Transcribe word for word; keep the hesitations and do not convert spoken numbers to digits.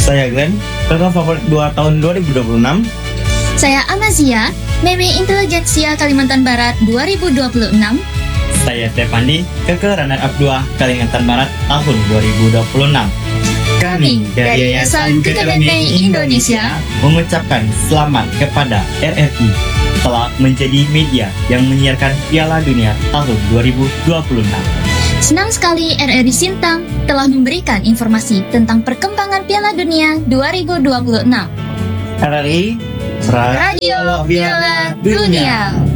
Saya Glenn, kakak favorit dua tahun dua ribu dua puluh enam. Saya Amazia, Meme Intelijensia Kalimantan Barat dua ribu dua puluh enam. Saya Tepandi, kakak runner-up dua Kalimantan Barat tahun dua ribu dua puluh enam. Kami dari Yayasan Kedamaian Indonesia mengucapkan selamat kepada R R I telah menjadi media yang menyiarkan Piala Dunia tahun dua ribu dua puluh enam. Senang sekali R R I Sintang telah memberikan informasi tentang perkembangan Piala Dunia dua ribu dua puluh enam. R R I Radio Piala Dunia.